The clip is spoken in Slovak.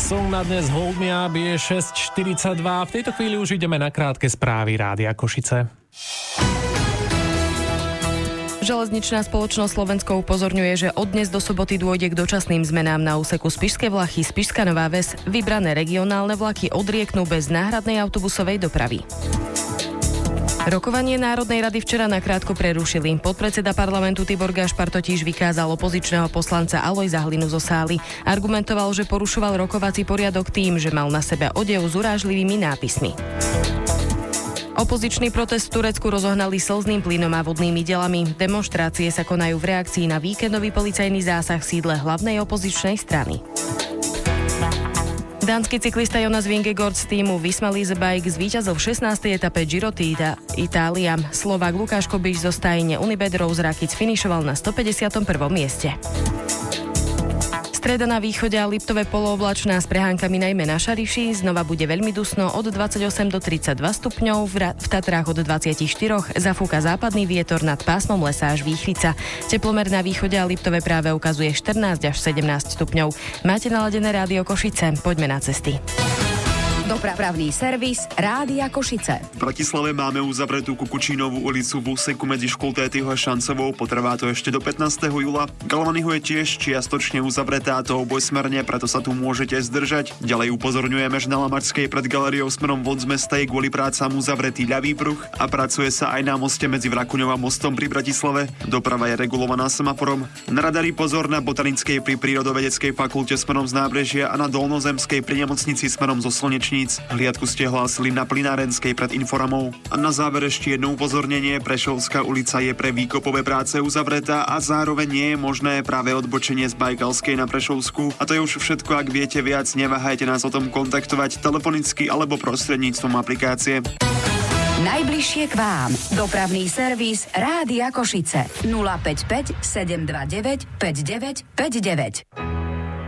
Song na dnes Hold Me Up je 6:42. V tejto chvíli už ideme na krátke správy Rádia Košice. Železničná spoločnosť Slovensko upozorňuje, že od dnes do soboty dôjde k dočasným zmenám na úseku Spišské Vlachy, Spišská Nová Ves. Vybrané regionálne vlaky odrieknú bez náhradnej autobusovej dopravy. Rokovanie Národnej rady včera nakrátko prerušili. Podpredseda parlamentu Tibor Gašpar totiž vykázal opozičného poslanca Alojza Hlinu zo sály. Argumentoval, že porušoval rokovací poriadok tým, že mal na sebe odev s urážlivými nápismi. Opozičný protest v Turecku rozohnali slzným plynom a vodnými delami. Demonštrácie sa konajú v reakcii na víkendový policajný zásah v sídle hlavnej opozičnej strany. Dánsky cyklista Jonas Vingegaard z týmu Visma Lease Bike zvíťazil v 16. etape Giro d'Italia. Slovák Lukáš Kobiš zo stajne Unibet Rose Rakic finišoval na 151. mieste. Streda na východe a Liptové polooblačná s prehánkami najmä na Šariši. Znova bude veľmi dusno od 28 do 32 stupňov, v Tatrách od 24, zafúka západný vietor nad pásmom lesa až Výchrica. Teplomer na východe a Liptové práve ukazuje 14 až 17 stupňov. Máte naladené Rádio Košice, poďme na cesty. Dopravný servis Rádia Košice. V Bratislave máme uzavretú Kukučínovú ulicu v úseku medzi Škultétyho a Šancovou. Potrvá to ešte do 15. júla. Galvanyho je tiež čiastočne uzavretá, to obojsmerne, preto sa tu môžete zdržať. Ďalej upozorňujeme, že na Lamačskej pred galériou smerom von z mesta je kvôli prácam uzavretý ľavý pruh a pracuje sa aj na moste medzi Vrakuňou a mostom pri Bratislave. Doprava je regulovaná semaforom. Na radari pozor na Botanickej pri Prírodovedeckej fakulte smerom z Nábrežia a na Dolnozemskej pri nemocnici smerom zo Slnečníc. Hliadku ste hlásili na Plynárenskej pred Inforamou. A na záver ešte jedno upozornenie. Prešovská ulica je pre výkopové práce uzavretá a zároveň nie je možné práve odbočenie z Bajkalskej na Prešovskú. A to je už všetko. Ak viete viac, neváhajte nás o tom kontaktovať telefonicky alebo prostredníctvom aplikácie. Najbližšie k vám. Dopravný servis Rádia Košice. 055 729 5959.